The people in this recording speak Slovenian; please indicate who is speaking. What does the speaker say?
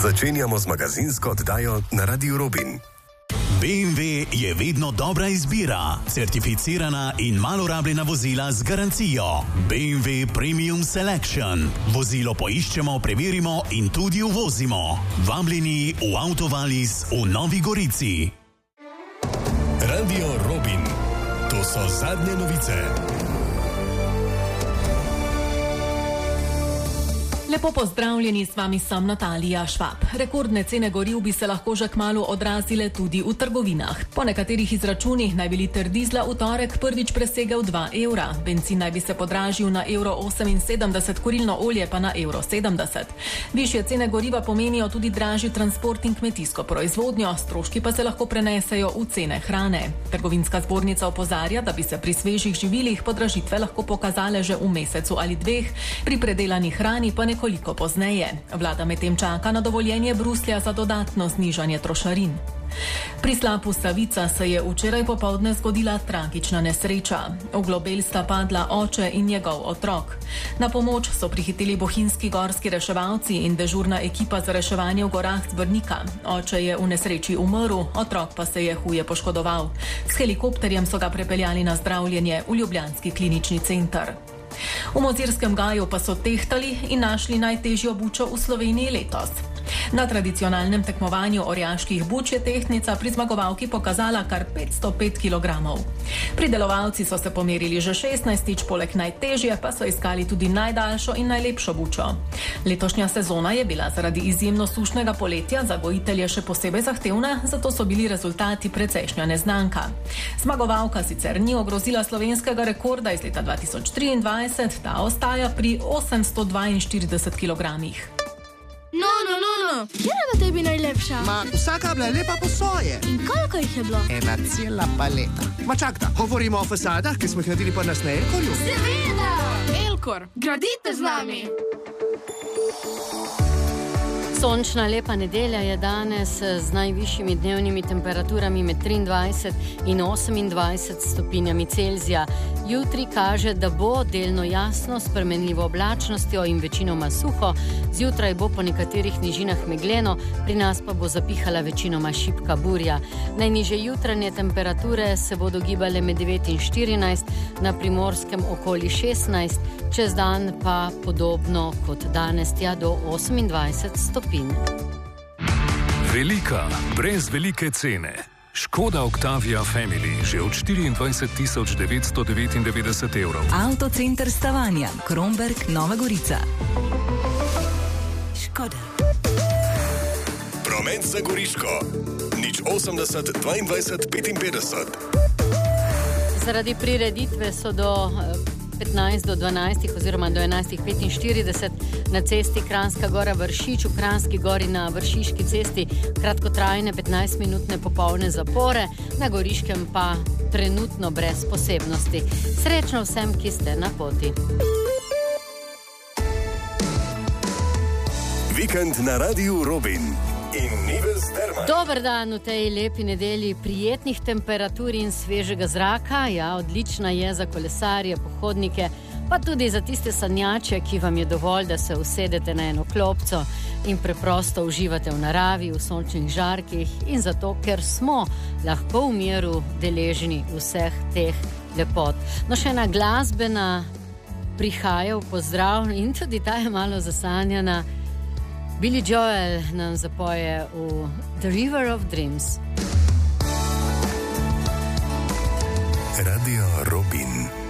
Speaker 1: Začenjamo z magazinsko oddajo na Radiu Robin.
Speaker 2: BMW je vedno dobra izbira. Certificirana in malo rabljena vozila z garancijo. BMW Premium Selection. Vozilo poiščemo, preverimo in tudi uvozimo. Vabljeni v Autovalis v Novi Gorici. Radio Robin. To so zadnje novice.
Speaker 3: Lepo pozdravljeni, s vami sem Natalija Švab. Rekordne cene goriv bi se lahko že kmalu odrazile tudi v trgovinah. Po nekaterih izračunih naj bi liter dizla v torek prvič presegel 2 evra. Bencin naj bi se podražil na €78, kurilno olje pa na €70. Višje cene goriva pomenijo tudi dražji transport in kmetijsko proizvodnjo, stroški pa se lahko prenesejo v cene hrane. Trgovinska zbornica opozarja, da bi se pri svežih živilih podražitve lahko pokazale že v mesecu ali dveh, pri predelani hrani pa nekoliko pozneje. Vlada medtem čaka na dovoljenje Bruslja za dodatno znižanje trošarin. Pri slapu Savica se je včeraj popoldne zgodila tragična nesreča. V globel sta padla oče in njegov otrok. Na pomoč so prihiteli bohinjski gorski reševalci in dežurna ekipa za reševanje v gorah z Brnika. Oče je v nesreči umrl, otrok pa se je huje poškodoval. S helikopterjem so ga prepeljali na zdravljenje v ljubljanski klinični center. V Mozirskem gaju pa so tehtali in našli najtežjo bučo v Sloveniji letos. Na tradicionalnem tekmovanju orjaških buč je tehtnica pri zmagovalki pokazala kar 505 kg. Pridelovalci so se pomerili že 16-tič, poleg najtežje pa so iskali tudi najdaljšo in najlepšo bučo. Letošnja sezona je bila zaradi izjemno sušnega poletja za gojitelje še posebej zahtevna, zato so bili rezultati precejšnja neznanka. Zmagovalka sicer ni ogrozila slovenskega rekorda iz leta 2023, ta ostaja pri 842 kg.
Speaker 4: No, kje je v tebi najlepša?
Speaker 5: Vsaka bila je lepa po svoje.
Speaker 4: In koliko jih je bilo?
Speaker 5: Ena cela paleta. Čakaj, govorimo o fasadah, ki smo jih naredili pa nas na Elkorju?
Speaker 4: Seveda! Elkor, gradite z nami!
Speaker 6: Sončna lepa nedelja je danes z najvišjimi dnevnimi temperaturami med 23 in 28 stopinjami Celzija. Jutri kaže, da bo delno jasno, s spremenljivo oblačnostjo in večinoma suho. Zjutraj bo po nekaterih nižinah megleno, pri nas pa bo zapihala večinoma šibka burja. Najnižje jutranje temperature se bodo gibale med 9 in 14, na Primorskem okoli 16, čez dan pa podobno kot danes tja do 28 stopinj.
Speaker 7: Velika, brez velike cene. Škoda Octavia Family že od 24.999 evrov.
Speaker 8: Avtocenter Stavanja, Kromberk, Nova Gorica. Škoda.
Speaker 1: Promet za Goriško. 080 22 55.
Speaker 6: Zaradi prireditve so do 15 do 12 oziroma do 11.45 na cesti Kranjska Gora Vršič, v Kranjski Gori na Vršiški cesti kratkotrajne 15-minutne popolne zapore, na Goriškem pa trenutno brez posebnosti. Srečno vsem, ki ste na poti.
Speaker 1: Vikend na Radiu Robin in Nives Derman.
Speaker 6: Dober dan v tej lepi nedelji, prijetnih temperatur in svežega zraka. Ja, odlična je za kolesarje, pohodnike, pa tudi za tiste sanjače, ki vam je dovolj, da se usedete na eno klopco in preprosto uživate v naravi, v sončnih žarkih in zato, ker smo lahko v miru deležni vseh teh lepot. No, še ena glasbena prihaja v pozdrav in tudi ta je malo zasanjana. Billy Joel nam zapoje v The River of Dreams.
Speaker 1: Radio Robin.